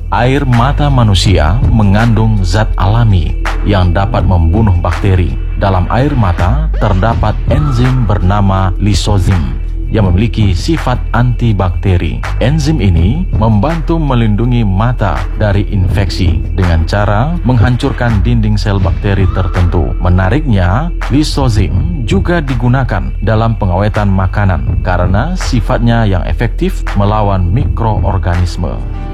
Air mata manusia mengandung zat alami yang dapat membunuh bakteri. Dalam air mata terdapat enzim bernama lysozim yang memiliki sifat antibakteri. Enzim ini membantu melindungi mata dari infeksi dengan cara menghancurkan dinding sel bakteri tertentu. Menariknya, lysozim juga digunakan dalam pengawetan makanan karena sifatnya yang efektif melawan mikroorganisme.